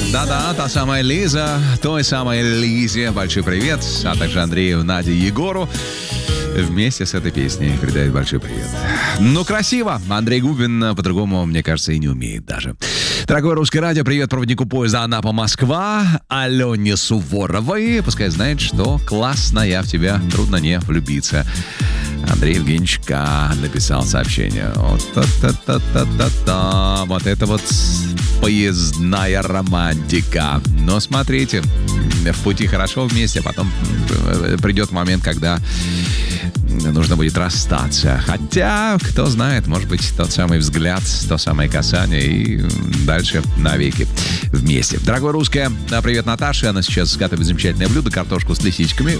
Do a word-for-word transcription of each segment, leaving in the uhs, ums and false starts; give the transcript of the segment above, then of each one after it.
Да-да, та самая Лиза, той самой Лизе большой привет, а также Андрею, Наде, Егору. Вместе с этой песней передает большой привет. Ну, красиво. Андрей Губин по-другому, мне кажется, и не умеет даже. Дорогое русское радио, привет проводнику поезда Анапа-Москва Алене Суворовой. Пускай знает, что классная в тебя, трудно не влюбиться. Андрей Евгеньевич К. написал сообщение. Вот, та-та-та-та-та-та. Вот это вот поездная романтика. Но смотрите, в пути хорошо вместе, а потом придет момент, когда нужно будет расстаться. Хотя, кто знает, может быть, тот самый взгляд, то самое касание и дальше навеки вместе. Дорогое русское, привет Наташе. Она сейчас готовит замечательное блюдо, картошку с лисичками.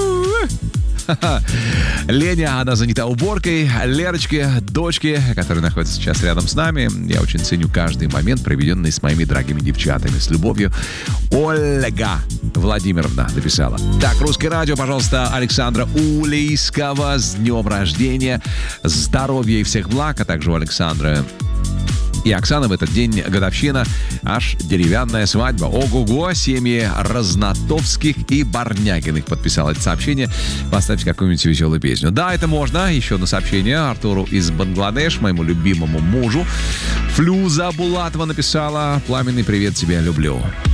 Леня, она занята уборкой. Лерочке, дочке, которая находится сейчас рядом с нами. Я очень ценю каждый момент, проведенный с моими дорогими девчатами. С любовью, Ольга Владимировна написала. Так, русское радио, пожалуйста, Александра Улейского с днем рождения. Здоровья и всех благ, а также у Александры и Оксана в этот день годовщина, аж деревянная свадьба. Ого-го, семьи Разнотовских и Барнягиных подписал это сообщение. Поставьте какую-нибудь веселую песню. Да, это можно. Еще одно сообщение Артуру из Бангладеш, моему любимому мужу. Флюза Булатова написала: пламенный привет тебе, люблю.